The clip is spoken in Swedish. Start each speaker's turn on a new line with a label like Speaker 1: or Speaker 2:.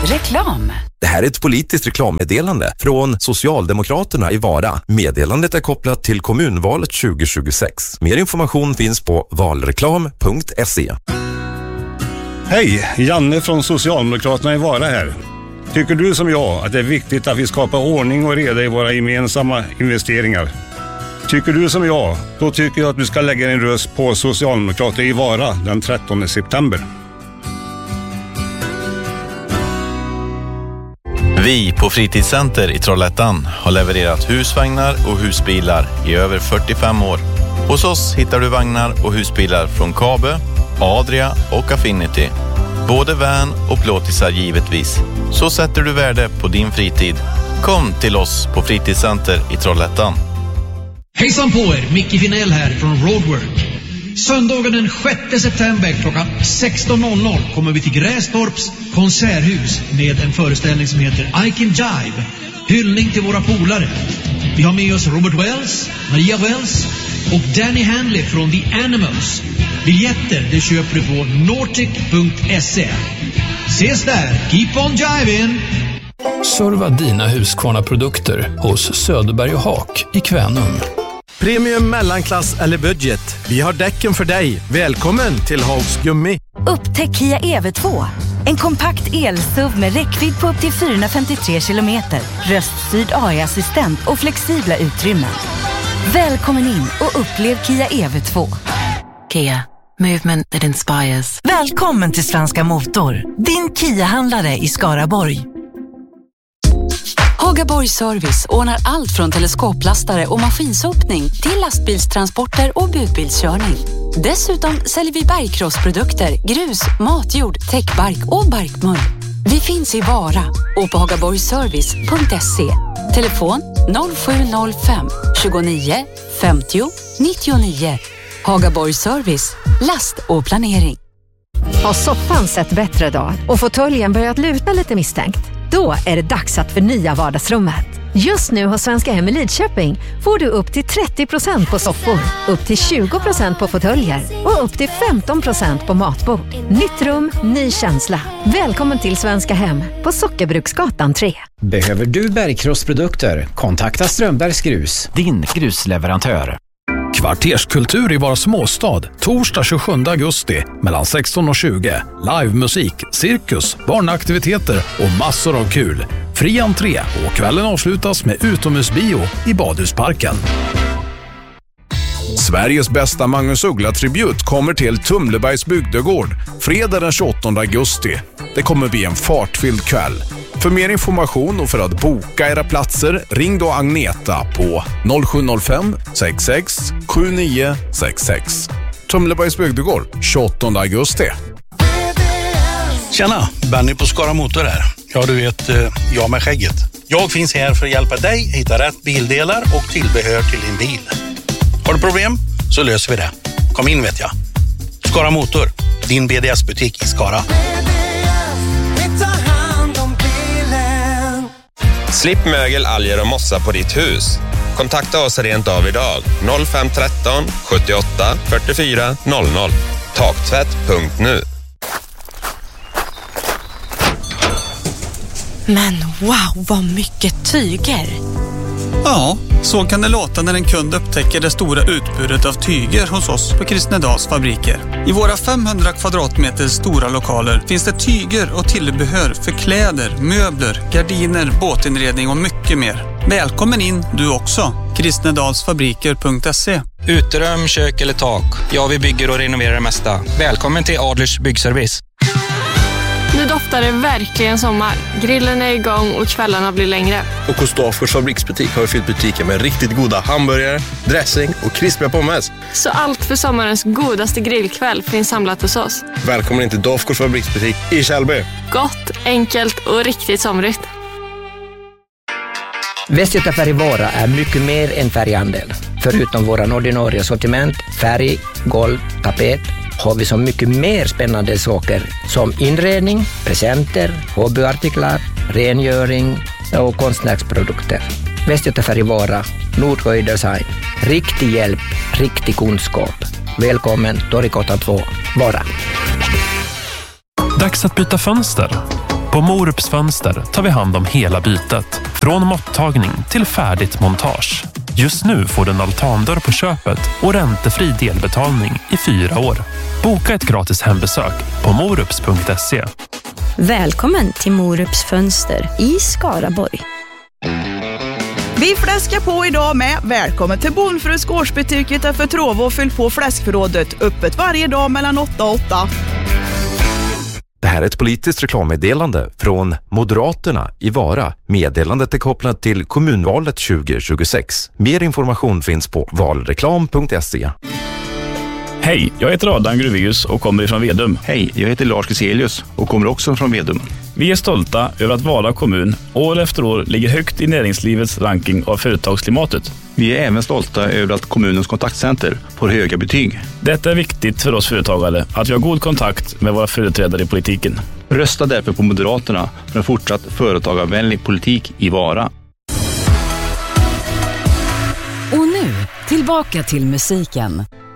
Speaker 1: Reklam.
Speaker 2: Det här är ett politiskt reklammeddelande från Socialdemokraterna i Vara. Meddelandet är kopplat till kommunvalet 2026. Mer information finns på valreklam.se.
Speaker 3: Hej, Janne från Socialdemokraterna i Vara här. Tycker du som jag att det är viktigt att vi skapar ordning och reda i våra gemensamma investeringar? Tycker du som jag, då tycker jag att du ska lägga en röst på Socialdemokraterna i Vara den 13 september.
Speaker 4: Vi på Fritidscenter i Trollhättan har levererat husvagnar och husbilar i över 45 år. Hos oss hittar du vagnar och husbilar från Kabe, Adria och Affinity. Både van och plåtisar givetvis. Så sätter du värde på din fritid. Kom till oss på Fritidscenter i Trollhättan.
Speaker 5: Hejsan på er, Micke Finell här från Roadwork. Söndagen den 6 september klockan 16.00 kommer vi till Grästorps konserthus med en föreställning som heter I Can Jive. Hyllning till våra polare. Vi har med oss Robert Wells, Maria Wells och Danny Hanley från The Animals. Biljetter det köper du på nortic.se. Ses där, keep on jiving!
Speaker 6: Serva dina Husqvarna-produkter hos Söderberg och Haak i Kvänum.
Speaker 7: Premium, mellanklass eller budget. Vi har däcken för dig. Välkommen till Hauks Gummi.
Speaker 1: Upptäck Kia EV2. En kompakt el-SUV med räckvidd på upp till 453 kilometer. Röststyrd AI-assistent och flexibla utrymmen. Välkommen in och upplev Kia EV2.
Speaker 8: Kia. Movement that inspires.
Speaker 9: Välkommen till Svenska Motor. Din Kia-handlare i Skaraborg.
Speaker 8: Hagaborg Service ordnar allt från teleskoplastare och maskinsopning till lastbilstransporter och budbilskörning. Dessutom säljer vi bergkrossprodukter, grus, matjord, täckbark och barkmull. Vi finns i Vara och på hagaborgservice.se. Telefon 0705 29 50 99. Hagaborg Service, last och planering.
Speaker 10: Har soffan sett bättre dag och fåtöljen börjat luta lite misstänkt? Då är det dags att förnya vardagsrummet. Just nu hos Svenska Hem i Lidköping får du upp till 30% på soffor, upp till 20% på fåtöljer och upp till 15% på matbord. Nytt rum, ny känsla. Välkommen till Svenska Hem på Sockerbruksgatan 3.
Speaker 11: Behöver du bergkrossprodukter? Kontakta Strömbergs Grus, din grusleverantör.
Speaker 6: Kvarterskultur i vår småstad. Torsdag 27 augusti mellan 16 och 20. Livemusik, cirkus, barnaktiviteter och massor av kul. Fri entré och kvällen avslutas med utomhusbio i Badhusparken.
Speaker 12: Sveriges bästa Magnus Uggla-tribut kommer till Tumlebergs bygdegård fredag den 28 augusti. Det kommer bli en fartfylld kväll. För mer information och för att boka era platser, ring då Agneta på 0705 66 7966. Tumlebergs bygdegård, 28 augusti.
Speaker 13: Tjena, Benny på Skara Motor här. Ja, du vet, jag med skägget. Jag finns här för att hjälpa dig hitta rätt bildelar och tillbehör till din bil. Har du problem så löser vi det. Kom in vet jag. Skara Motor, din BDS-butik i Skara.
Speaker 14: Slipp mögel, alger och mossa på ditt hus. Kontakta oss rent av idag. 0513 78 44 00. Taktvätt.nu.
Speaker 9: Men wow, vad mycket tyger!
Speaker 15: Ja, så kan det låta när en kund upptäcker det stora utbudet av tyger hos oss på Kristnedals fabriker. I våra 500 kvadratmeter stora lokaler finns det tyger och tillbehör för kläder, möbler, gardiner, båtinredning och mycket mer. Välkommen in du också. Kristnedalsfabriker.se.
Speaker 16: Uterum, kök eller tak. Ja, vi bygger och renoverar det mesta. Välkommen till Adlers byggservice.
Speaker 17: Nu doftar det verkligen sommar. Grillen är igång och kvällarna blir längre.
Speaker 18: Och hos Dafgårds fabriksbutik har vi fyllt butiken med riktigt goda hamburgare, dressing och krispiga pommes.
Speaker 17: Så allt för sommarens godaste grillkväll finns samlat hos oss.
Speaker 18: Välkommen in till Dafgårds fabriksbutik i Kjellby.
Speaker 17: Gott, enkelt och riktigt somrigt.
Speaker 19: Västgöta Färg Vara är mycket mer än färghandel. Förutom våra ordinarie sortiment, färg, golv, tapet, har vi så mycket mer spännande saker som inredning, presenter, hobbyartiklar, rengöring och konstnärsprodukter. Västgöta Färg Vara, Nordsjö Design. Riktig hjälp, riktig kunskap. Välkommen Torgatan 2, Vara.
Speaker 6: Dags att byta fönster.
Speaker 20: På Morups Fönster tar vi hand om hela bytet. Från måttagning till färdigt montage. Just nu får du en altandörr på köpet och räntefri delbetalning i 4 år. Boka ett gratis hembesök på morups.se.
Speaker 21: Välkommen till Morups Fönster i Skaraborg.
Speaker 22: Vi fläskar på idag med välkommen till Bonfrus gårdsbutik utanför Trovo och fyll på fläskförrådet. Öppet varje dag mellan 8 och 8.
Speaker 2: Det här är ett politiskt reklammeddelande från Moderaterna i Vara. Meddelandet är kopplat till kommunvalet 2026. Mer information finns på valreklam.se.
Speaker 23: Hej, jag heter Adam Gruvius och kommer ifrån Vedum. Hej, jag heter Lars Giselius och kommer också från Vedum. Vi är stolta över att Vara kommun år efter år ligger högt i näringslivets ranking av företagsklimatet. Vi är även stolta över att kommunens kontaktcenter får höga betyg. Detta är viktigt för oss företagare, att vi har god kontakt med våra företrädare i politiken. Rösta därför på Moderaterna för en fortsatt företagarvänlig politik i Vara.
Speaker 1: Och nu, tillbaka till musiken.